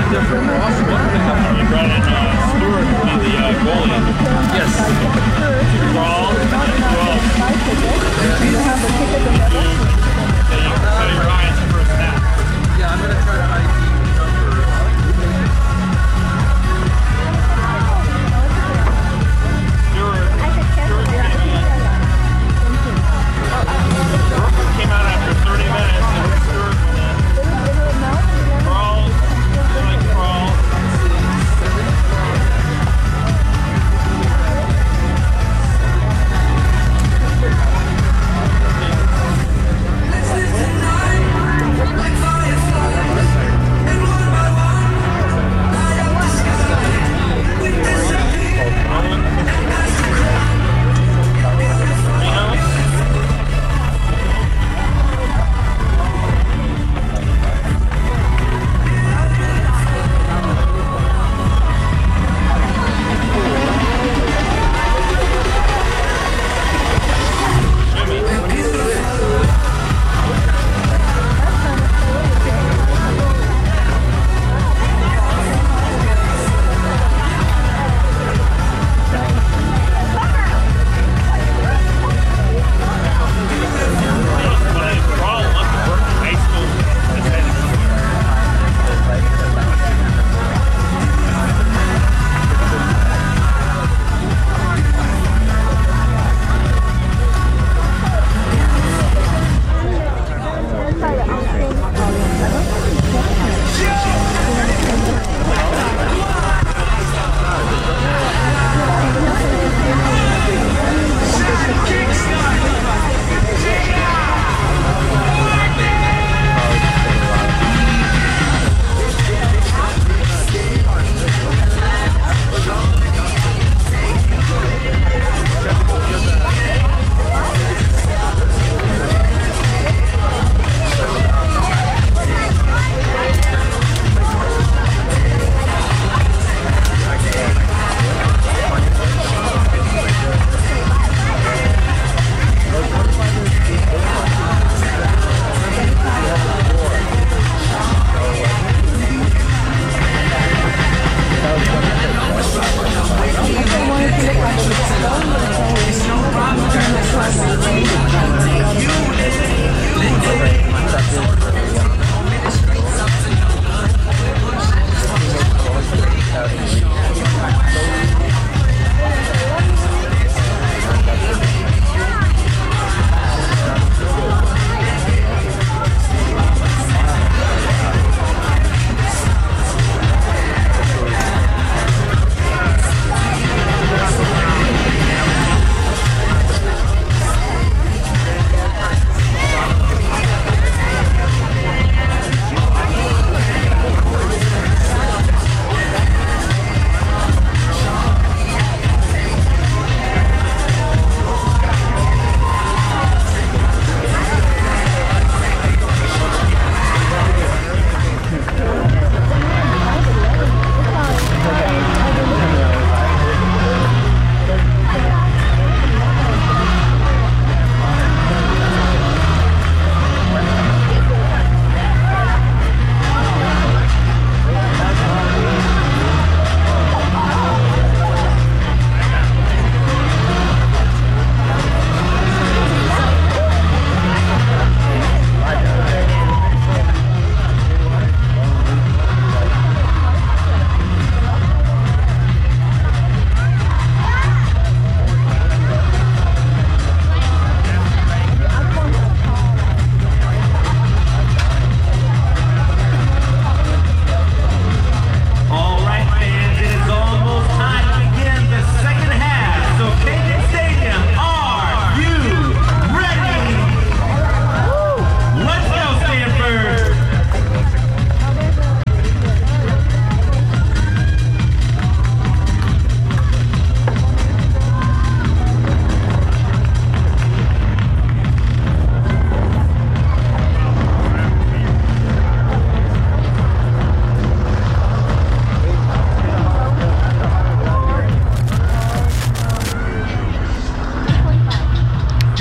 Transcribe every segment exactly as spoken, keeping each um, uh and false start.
Brennan uh, Stewart will be the uh, goalie. Yes. Crawl. Teddy Ryan's first snap. Yeah, I'm going to try to I D number. Stewart. Stewart came out after thirty minutes and Stewart went in. Crawl. Like crawl.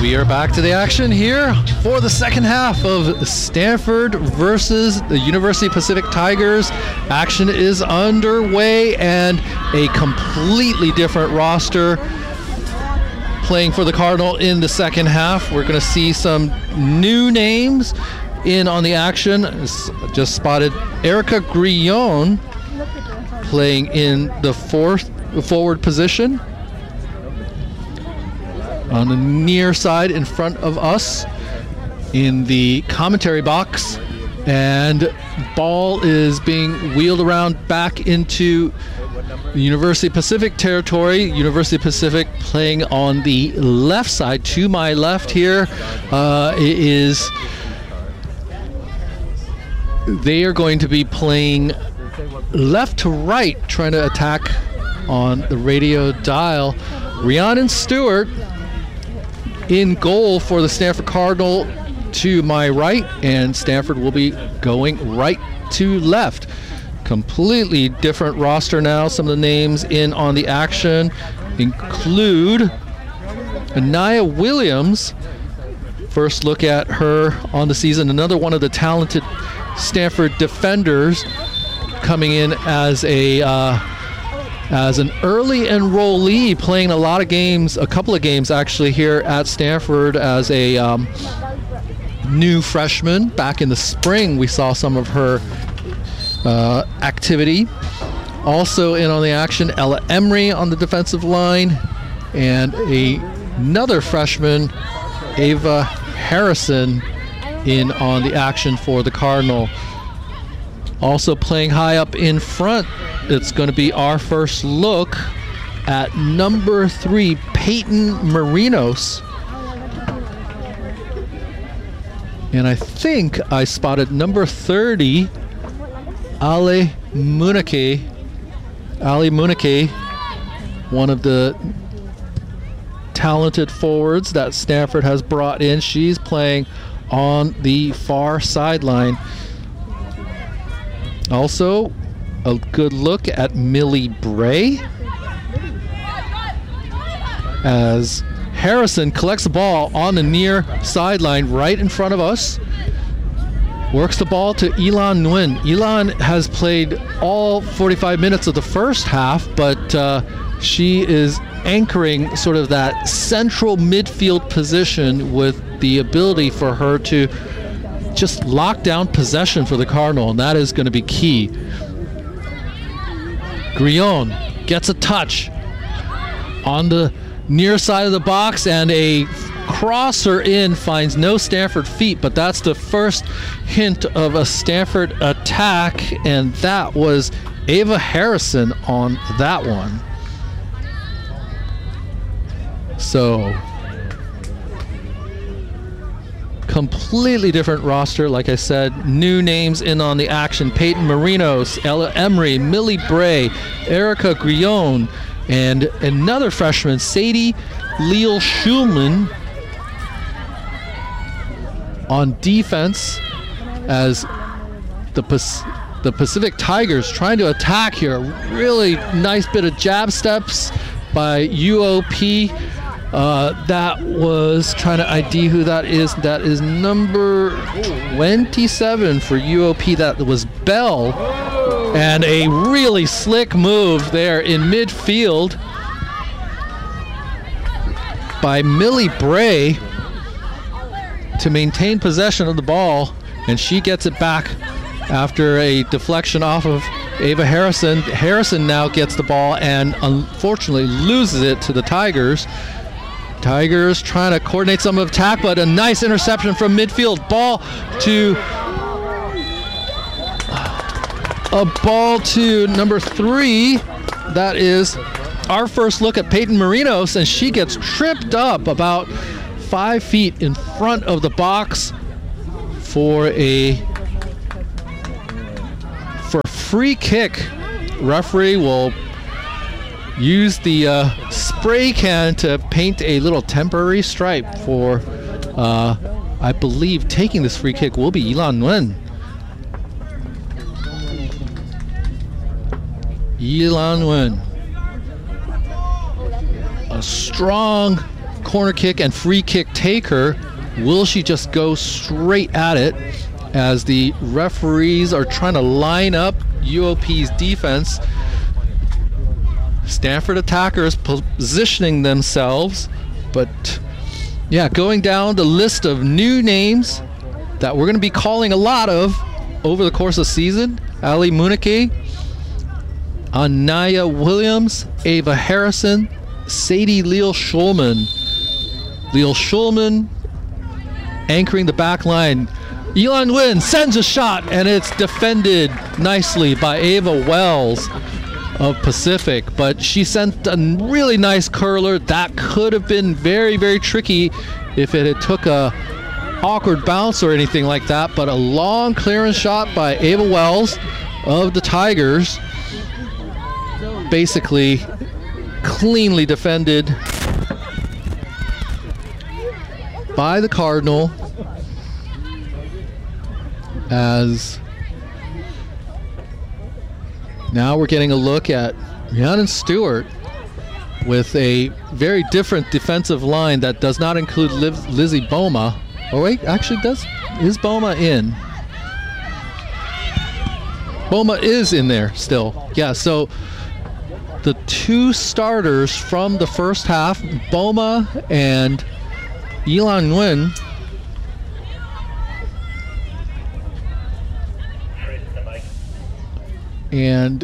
We are back to the action here for the second half of Stanford versus the University Pacific Tigers. Action is underway, and a completely different roster playing for the Cardinal in the second half. We're going to see some new names in on the action. Just spotted Erica Grillon playing in the fourth forward position on the near side in front of us in the commentary box, and ball is being wheeled around back into University Pacific territory. University Pacific playing on the left side to my left here. Uh, it is they are going to be playing left to right, trying to attack on the radio dial. Rhiannon Stewart in goal for the Stanford Cardinal to my right, and Stanford will be going right to left. Completely different roster now. Some of the names in on the action include Anaya Williams. First look at her on the season. Another one of the talented Stanford defenders coming in as a uh, as an early enrollee, playing a lot of games, a couple of games actually here at Stanford as a um, new freshman. Back in the spring, we saw some of her uh, activity. Also in on the action, Ella Emery on the defensive line, and a, another freshman, Ava Harrison, in on the action for the Cardinal. Also playing high up in front, it's going to be our first look at number three, Peyton Marinos. And I think I spotted number thirty, Ale Munake. Ali Munake, one of the talented forwards that Stanford has brought in. She's playing on the far sideline. Also, a good look at Millie Bray as Harrison collects the ball on the near sideline right in front of us. Works the ball to Elan Nguyen. Elan has played all forty-five minutes of the first half, but uh, she is anchoring sort of that central midfield position with the ability for her to just lock down possession for the Cardinal, and that is going to be key. Grillon gets a touch on the near side of the box, and a crosser in finds no Stanford feet, but that's the first hint of a Stanford attack, and that was Ava Harrison on that one. So completely different roster. Like I said, new names in on the action: Peyton Marinos, Ella Emery, Millie Bray, Erica Grillon, and another freshman, Sadie Leal Schulman, on defense, as the Pac- the Pacific Tigers trying to attack here. Really nice bit of jab steps by U O P. Uh, that was trying to I D who that is. That is number twenty-seven for U O P. That was Bell. And a really slick move there in midfield by Millie Bray to maintain possession of the ball, and she gets it back after a deflection off of Ava Harrison. Harrison now gets the ball and unfortunately loses it to the Tigers. Tigers trying to coordinate some attack, but a nice interception from midfield. Ball to a ball to number three. That is our first look at Peyton Marinos, and she gets tripped up about five feet in front of the box for a for a free kick. Referee will use the uh, spray can to paint a little temporary stripe for, uh, I believe, taking this free kick will be Elan Nguyen. Elan Nguyen. A strong corner kick and free kick taker? Will she just go straight at it as the referees are trying to line up U O P's defense? Stanford attackers positioning themselves, but yeah, going down the list of new names that we're going to be calling a lot of over the course of the season. Ali Munike, Anaya Williams, Ava Harrison, Sadie Leal Schulman. Leal Schulman anchoring the back line. Elon Nguyen sends a shot, and it's defended nicely by Ava Wells of Pacific, but she sent a really nice curler that could have been very, very tricky if it had took a awkward bounce or anything like that. But a long clearance shot by Ava Wells of the Tigers, basically cleanly defended by the Cardinal, as now we're getting a look at Rhiannon Stewart with a very different defensive line that does not include Liv- Lizzie Boma. Oh wait, actually does. Is Boma in? Boma is in there still. Yeah, so the two starters from the first half, Boma and Elon Nguyen, and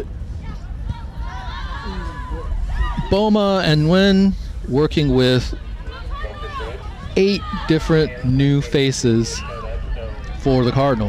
Boma and Nguyen working with eight different new faces for the Cardinal.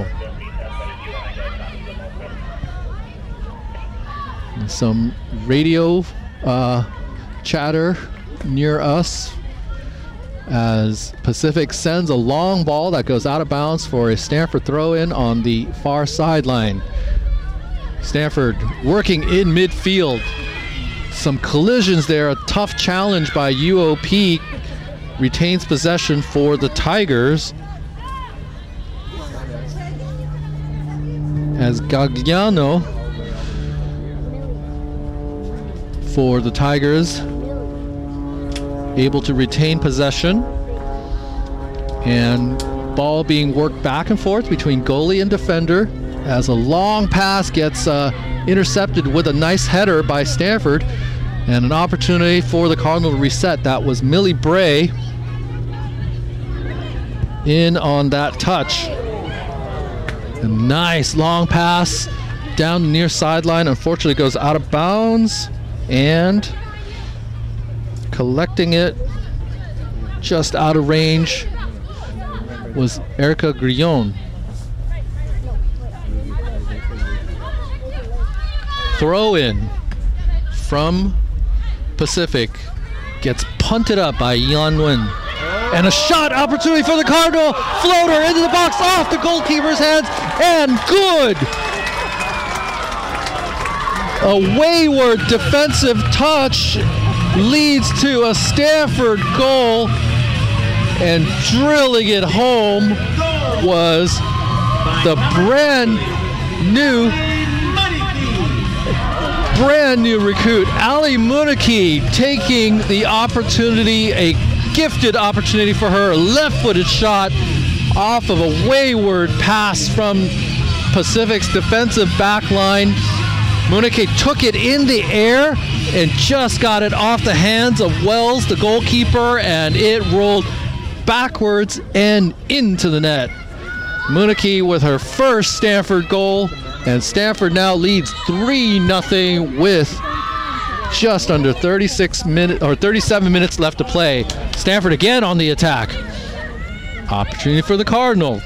And some radio uh, chatter near us as Pacific sends a long ball that goes out of bounds for a Stanford throw-in on the far sideline. Stanford working in midfield. Some collisions there, a tough challenge by U O P. Retains possession for the Tigers as Gagliano for the Tigers able to retain possession, and ball being worked back and forth between goalie and defender as a long pass gets uh, intercepted with a nice header by Stanford, and an opportunity for the Cardinal to reset. That was Millie Bray in on that touch. A nice long pass down the near sideline. Unfortunately goes out of bounds, and collecting it just out of range was Erica Grillon. Throw in from Pacific gets punted up by Elon Nguyen. And a shot opportunity for the Cardinal. Floater into the box, off the goalkeeper's hands, and good. A wayward defensive touch leads to a Stanford goal, and drilling it home was the brand new brand new recruit Ali Munike, taking the opportunity, a gifted opportunity for her, a left-footed shot off of a wayward pass from Pacific's defensive back line. Munike took it in the air and just got it off the hands of Wells, the goalkeeper, and it rolled backwards and into the net. Munike with her first Stanford goal, and Stanford now leads three nothing with just under thirty-six minutes or thirty-seven minutes left to play. Stanford again on the attack. Opportunity for the Cardinal.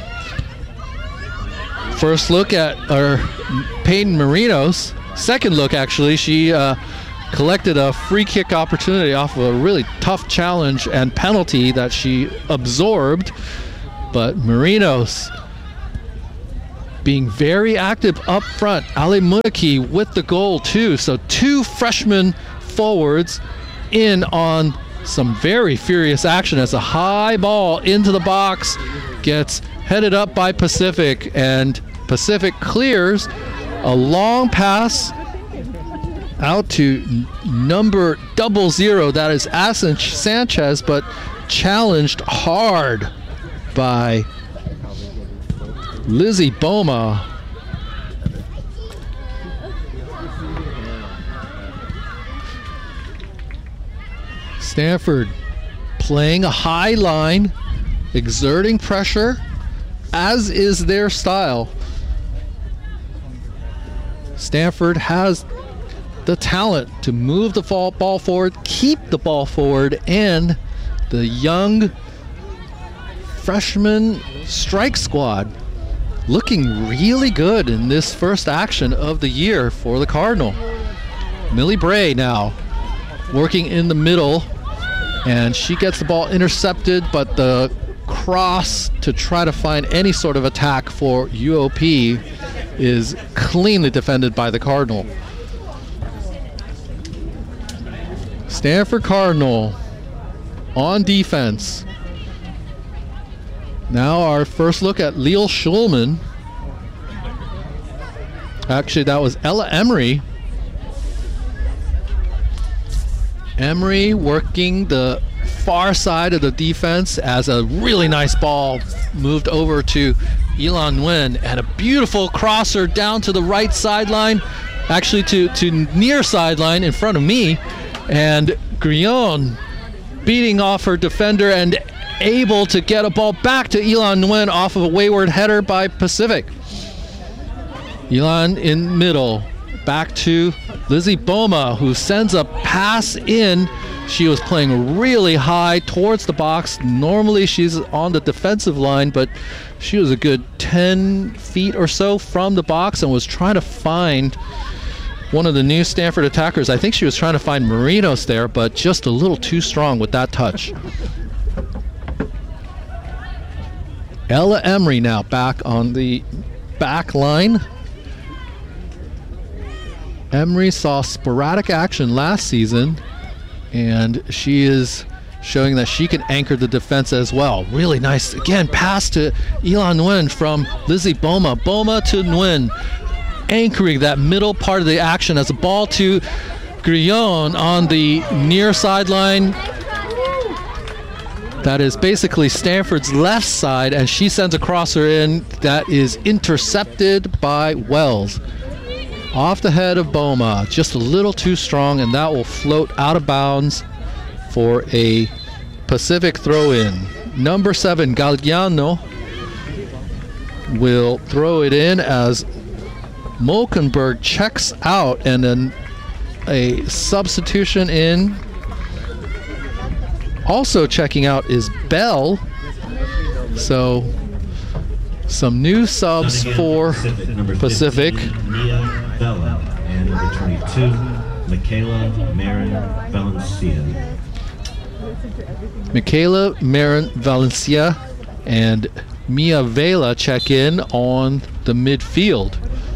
First look at our Peyton Marinos. Second look, actually, she uh, collected a free kick opportunity off of a really tough challenge and penalty that she absorbed. But Marinos being very active up front. Ali Munike with the goal too. So two freshman forwards in on some very furious action as a high ball into the box gets headed up by Pacific, and Pacific clears a long pass out to n- number double zero. That is Asen Sanchez, but challenged hard by Lizzie Boma. Stanford playing a high line, exerting pressure, as is their style. Stanford has the talent to move the ball forward, keep the ball forward, and the young freshman strike squad looking really good in this first action of the year for the Cardinal. Millie Bray now working in the middle, and she gets the ball intercepted, but the cross to try to find any sort of attack for U O P is cleanly defended by the Cardinal. Stanford Cardinal on defense. Now our first look at Leal Schulman. Actually, that was Ella Emery. Emery working the far side of the defense as a really nice ball moved over to Elan Nguyen, and a beautiful crosser down to the right sideline, actually to, to near sideline in front of me, and Grillon beating off her defender and able to get a ball back to Elan Nguyen off of a wayward header by Pacific. Elan in middle, back to Lizzie Boma, who sends a pass in. She was playing really high towards the box. Normally she's on the defensive line, but she was a good ten feet or so from the box and was trying to find one of the new Stanford attackers. I think she was trying to find Marinos there, but just a little too strong with that touch. Ella Emery now back on the back line. Emery saw sporadic action last season, and she is showing that she can anchor the defense as well. Really nice, again, pass to Elan Nguyen from Lizzie Boma. Boma to Nguyen, anchoring that middle part of the action as a ball to Grillon on the near sideline. That is basically Stanford's left side, and she sends a crosser in that is intercepted by Wells. Off the head of Boma, just a little too strong, and that will float out of bounds for a Pacific throw-in. Number seven, Galliano, will throw it in as Molkenberg checks out, and then a substitution in. Also checking out is Bell. So some new subs for Pacific. Mia Bella, and number twenty-two, Michaela Marin Valencia. Michaela Marin Valencia and Mia Vela check in on the midfield.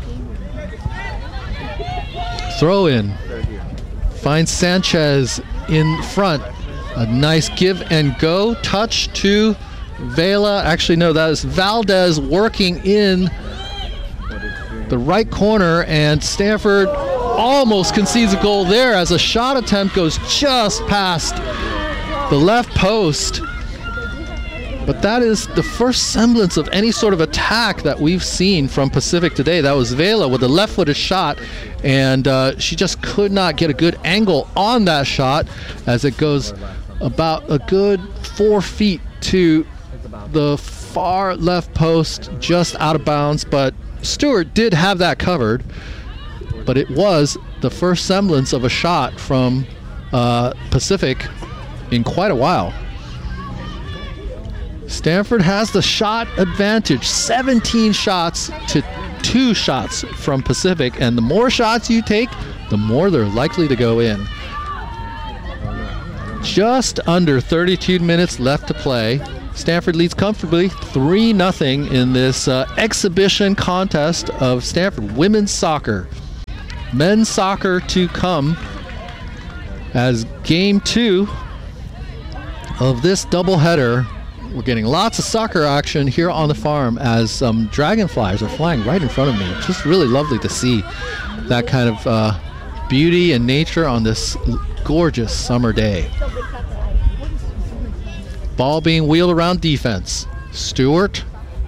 Throw in. Finds Sanchez in front. A nice give and go touch to Vela. Actually, no, that is Valdez working in the right corner, and Stanford almost concedes a goal there as a shot attempt goes just past the left post. But that is the first semblance of any sort of attack that we've seen from Pacific today. That was Vela with a left-footed shot, and uh, she just could not get a good angle on that shot as it goes about a good four feet to the far left post, just out of bounds. But Stewart did have that covered, but it was the first semblance of a shot from uh, Pacific in quite a while. Stanford has the shot advantage, seventeen shots to two shots from Pacific, and the more shots you take, the more they're likely to go in. Just under thirty-two minutes left to play. Stanford leads comfortably three nothing in this uh, exhibition contest of Stanford women's soccer. Men's soccer to come as game two of this doubleheader. We're getting lots of soccer action here on the farm as some dragonflies are flying right in front of me. Just really lovely to see that kind of uh, beauty and nature on this gorgeous summer day. Ball being wheeled around defense. Stewart.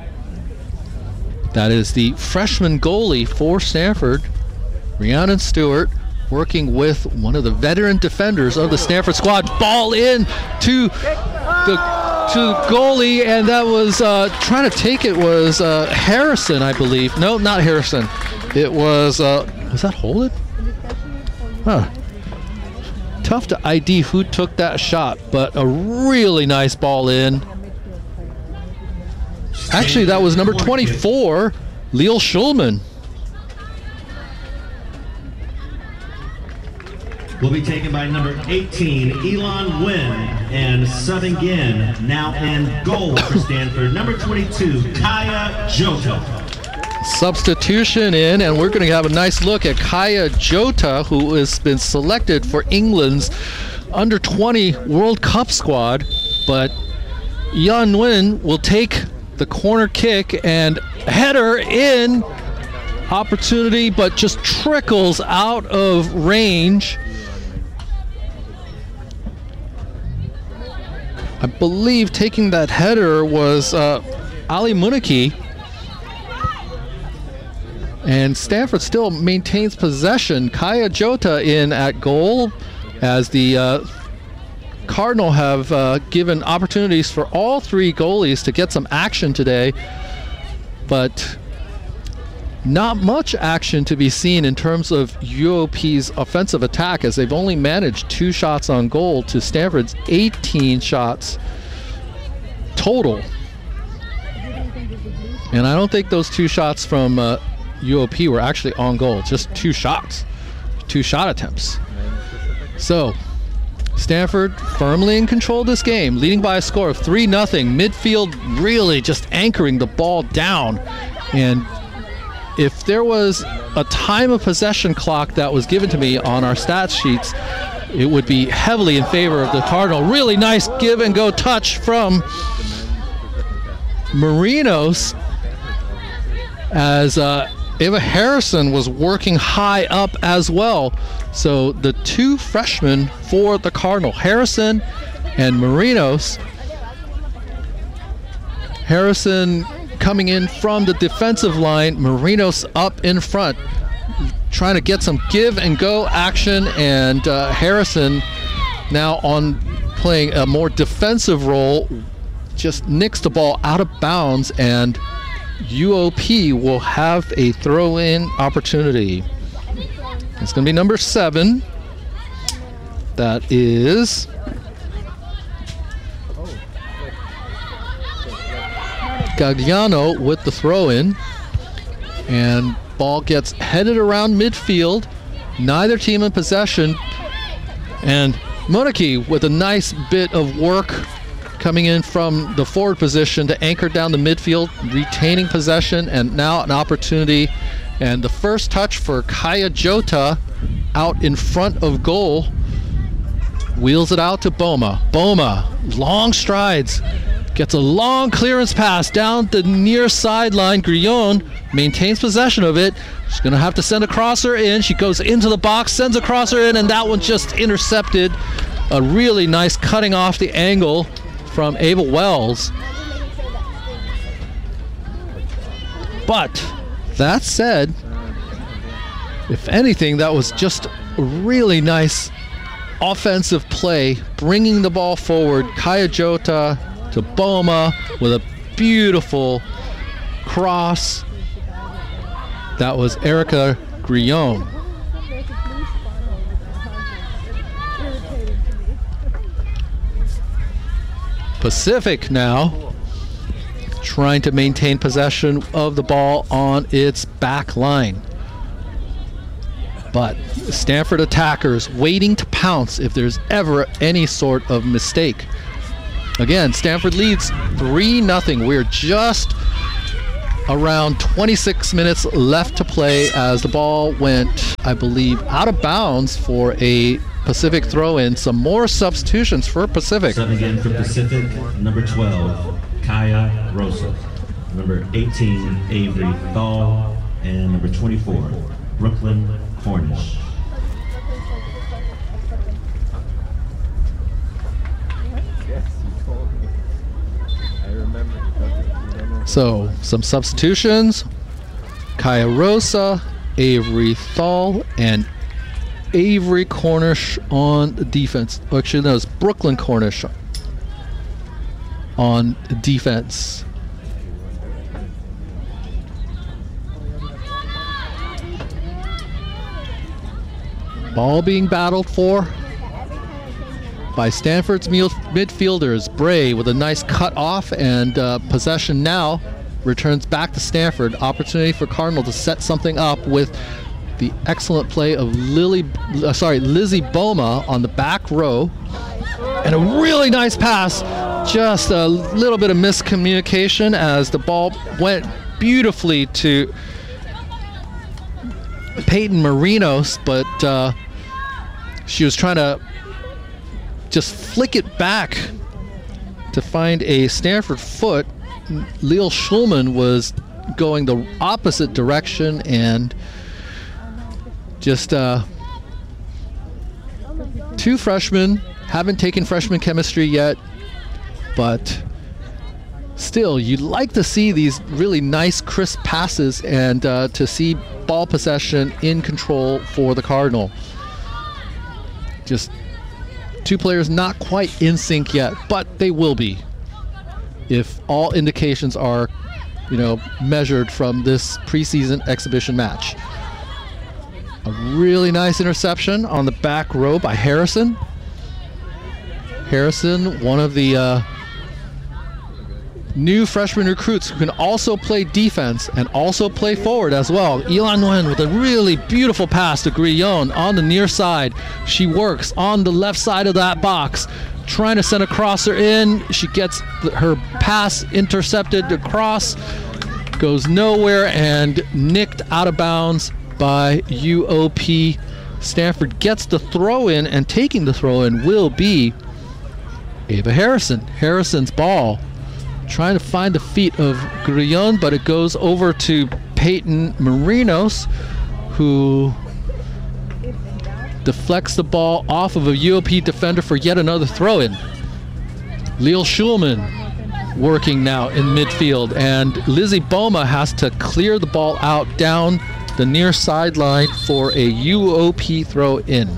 That is the freshman goalie for Stanford. Rhiannon Stewart working with one of the veteran defenders of the Stanford squad. Ball in to the to goalie, and that was uh, trying to take it was uh, Harrison, I believe. No, not Harrison. It was uh, was that Holden? Huh. Tough to I D who took that shot, but a really nice ball in. Actually, that was number twenty-four, Leal Schulman. Will be taken by number eighteen, Elon Nguyen, and subbing in, now in goal for Stanford, number twenty-two, Kaya Jota. Substitution in, and we're going to have a nice look at Kaya Jota, who has been selected for England's under twenty World Cup squad. But Elon Nguyen will take the corner kick and header in. Opportunity, but just trickles out of range. I believe taking that header was uh, Ali Muniki. And Stanford still maintains possession. Kaya Jota in at goal, as the uh, Cardinal have uh, given opportunities for all three goalies to get some action today. But not much action to be seen in terms of U O P's offensive attack, as they've only managed two shots on goal to Stanford's eighteen shots total. And I don't think those two shots from uh, U O P were actually on goal, just two shots, two shot attempts. So Stanford firmly in control of this game, leading by a score of three nothing. Midfield really just anchoring the ball down. And if there was a time of possession clock that was given to me on our stats sheets, it would be heavily in favor of the Cardinal. Really nice give and go touch from Marinos, as uh, Eva Harrison was working high up as well. So the two freshmen for the Cardinal, Harrison and Marinos. Harrison coming in from the defensive line, Marinos up in front, trying to get some give and go action, and uh, Harrison now on playing a more defensive role, just nicks the ball out of bounds, and U O P will have a throw-in opportunity. It's going to be number seven. That is Gagliano with the throw-in, and ball gets headed around midfield. Neither team in possession, and Muniki with a nice bit of work coming in from the forward position to anchor down the midfield, retaining possession, and now an opportunity. And the first touch for Kaya Jota out in front of goal. Wheels it out to Boma. Boma, long strides. Gets a long clearance pass down the near sideline. Grillon maintains possession of it. She's going to have to send a crosser in. She goes into the box, sends a crosser in, and that one just intercepted. A really nice cutting off the angle from Ava Wells. But that said, if anything, that was just a really nice offensive play, bringing the ball forward. Kaya Jota to Boma with a beautiful cross. That was Erica Grillon. Pacific now trying to maintain possession of the ball on its back line. But Stanford attackers waiting to pounce if there's ever any sort of mistake. Again, Stanford leads three nothing. We're just around twenty-six minutes left to play as the ball went, I believe, out of bounds for a Pacific throw-in. Some more substitutions for Pacific. Sub again for Pacific, number twelve, Kaya Rosa. Number eighteen, Avery Thal. And number twenty-four, Brooklyn Cornish. So, some substitutions. Kaya Rosa, Avery Thal, and Avery Cornish on defense. Oh, actually, no, it's Brooklyn Cornish on defense. Ball being battled for by Stanford's midfielders. Bray with a nice cut off, and uh, possession now returns back to Stanford. Opportunity for Cardinal to set something up with the excellent play of Lily, uh, sorry, Lizzie Boma on the back row, and a really nice pass. Just a little bit of miscommunication as the ball went beautifully to Peyton Marinos, but uh, she was trying to just flick it back to find a Stanford foot. Leal Schulman was going the opposite direction, and just uh, two freshmen haven't taken freshman chemistry yet, but still, you'd like to see these really nice, crisp passes and uh, to see ball possession in control for the Cardinal. Just two players not quite in sync yet, but they will be if all indications are, you know, measured from this preseason exhibition match. A really nice interception on the back row by Harrison. Harrison, one of the uh, new freshman recruits who can also play defense and also play forward as well. Ilan Nguyen with a really beautiful pass to Grillon on the near side. She works on the left side of that box, trying to send a crosser in. She gets her pass intercepted across, goes nowhere, and nicked out of bounds by U O P. Stanford gets the throw in, and taking the throw in will be Ava Harrison. Harrison's ball trying to find the feet of Grillon, but it goes over to Peyton Marinos, who deflects the ball off of a U O P defender for yet another throw-in. Leal Schulman working now in midfield, and Lizzie Boma has to clear the ball out down the near sideline for a U O P throw-in.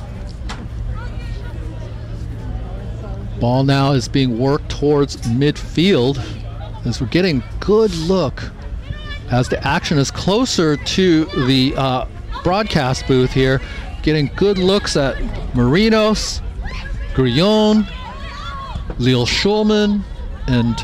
Ball now is being worked towards midfield as we're getting good look as the action is closer to the uh, broadcast booth here. Getting good looks at Marinos, Grillon, Leal Schulman, and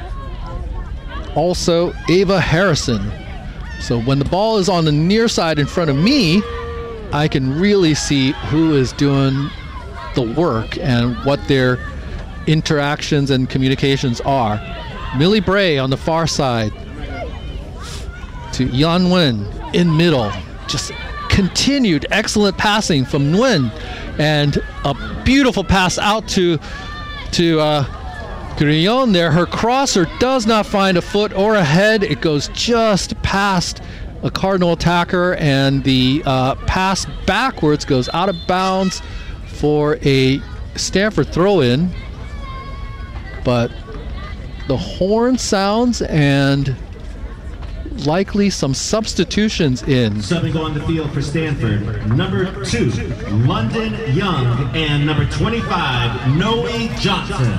also Ava Harrison. So when the ball is on the near side in front of me, I can really see who is doing the work and what their interactions and communications are. Millie Bray on the far side to Yan Nguyen in middle. Just continued excellent passing from Nguyen, and a beautiful pass out to to uh, Grillon there. Her crosser does not find a foot or a head. It goes just past a Cardinal attacker, and the uh, pass backwards goes out of bounds for a Stanford throw-in. But the horn sounds and likely some substitutions in. Subbing on the field for Stanford, number two, London Young, and number twenty-five, Noe Johnson.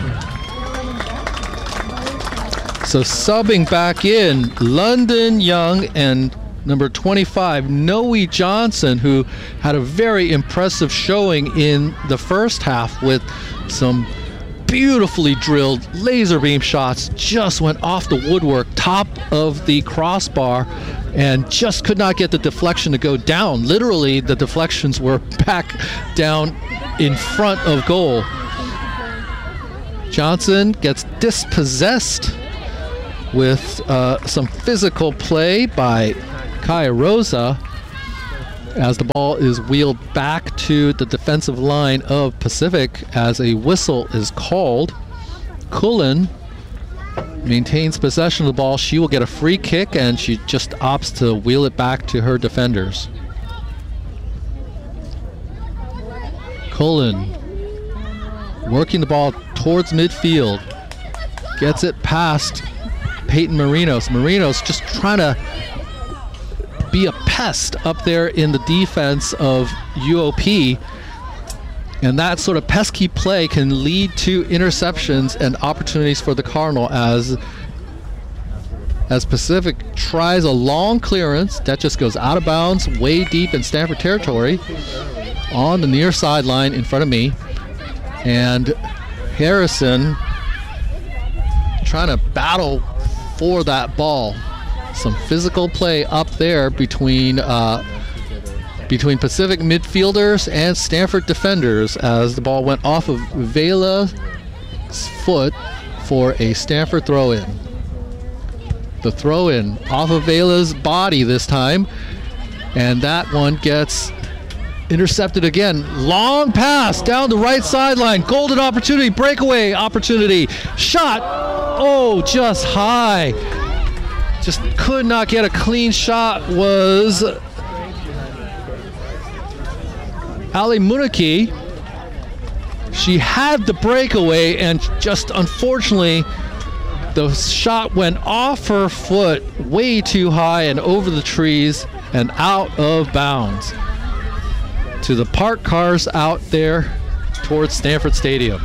So subbing back in, London Young and number twenty-five, Noe Johnson, who had a very impressive showing in the first half with some beautifully drilled laser beam shots. Just went off the woodwork, top of the crossbar, and just could not get the deflection to go down. Literally, the deflections were back down in front of goal. Johnson gets dispossessed with uh, some physical play by Kaya Rosa as the ball is wheeled back to the defensive line of Pacific as a whistle is called. Cullen maintains possession of the ball. She will get a free kick, and she just opts to wheel it back to her defenders. Cullen working the ball towards midfield. Gets it past Peyton Marinos. Marinos just trying to be a pest up there in the defense of U O P. And that sort of pesky play can lead to interceptions and opportunities for the Cardinal as as Pacific tries a long clearance that just goes out of bounds way deep in Stanford territory on the near sideline in front of me. And Harrison trying to battle for that ball. Some physical play up there between uh, between Pacific midfielders and Stanford defenders as the ball went off of Vela's foot for a Stanford throw-in. The throw-in off of Vela's body this time, and that one gets intercepted again. Long pass down the right sideline. Golden opportunity, breakaway opportunity. Shot, oh, just high. Just could not get a clean shot was Ali Munaki. She had the breakaway and just unfortunately the shot went off her foot way too high and over the trees and out of bounds to the parked cars out there towards Stanford Stadium.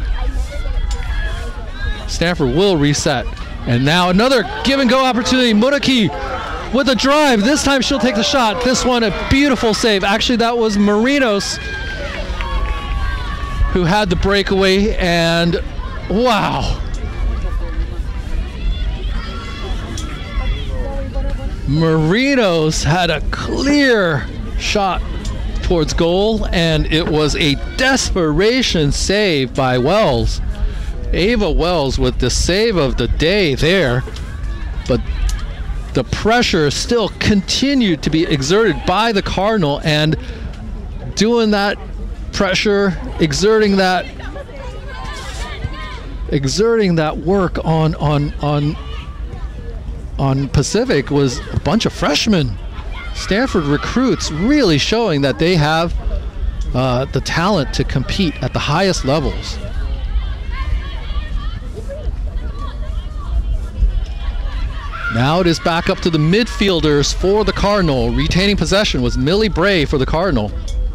Stanford will reset. And now another give and go opportunity. Munaki with a drive. This time she'll take the shot. This one a beautiful save. Actually, that was Marinos who had the breakaway, and wow. Marinos had a clear shot towards goal, and it was a desperation save by Wells. Ava Wells with the save of the day there, but the pressure still continued to be exerted by the Cardinal, and doing that pressure, exerting that exerting that work on on on on Pacific was a bunch of freshmen. Stanford recruits really showing that they have uh, the talent to compete at the highest levels. Now it is back up to the midfielders for the Cardinal. Retaining possession was Millie Bray for the Cardinal.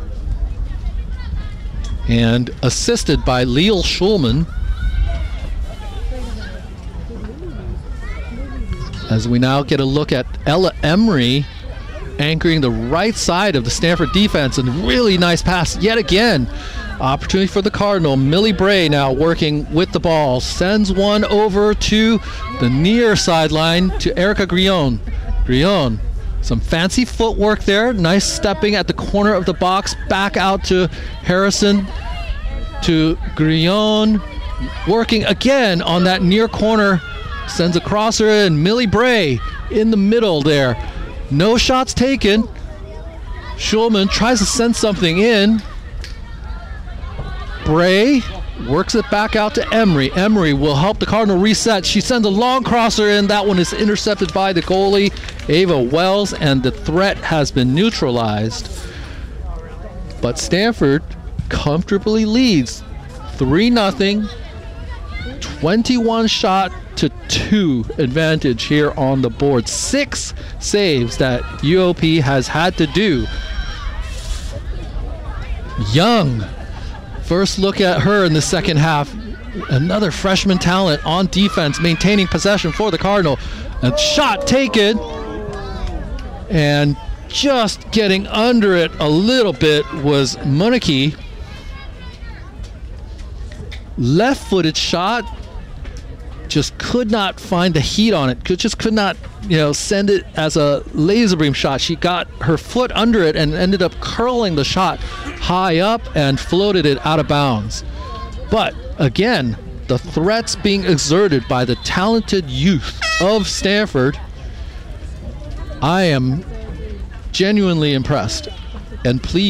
And assisted by Leal Schulman. As we now get a look at Ella Emery anchoring the right side of the Stanford defense, and really nice pass yet again. Opportunity for the Cardinal. Millie Bray now working with the ball. Sends one over to the near sideline to Erica Grillon. Grillon, some fancy footwork there. Nice stepping at the corner of the box. Back out to Harrison. To Grillon. Working again on that near corner. Sends a crosser in. Millie Bray in the middle there. No shots taken. Schulman tries to send something in. Bray works it back out to Emery. Emery will help the Cardinal reset. She sends a long crosser in. That one is intercepted by the goalie, Ava Wells, and the threat has been neutralized. But Stanford comfortably leads three nothing, twenty-one shot to two advantage here on the board. Six saves that U O P has had to do. Young. First look at her in the second half. Another freshman talent on defense, maintaining possession for the Cardinal. A shot taken. And just getting under it a little bit was Munaki. Left-footed shot. Just could not find the heat on it. Could just could not, you know, send it as a laser beam shot. She got her foot under it and ended up curling the shot high up and floated it out of bounds. But again, the threats being exerted by the talented youth of Stanford, I am genuinely impressed and pleased.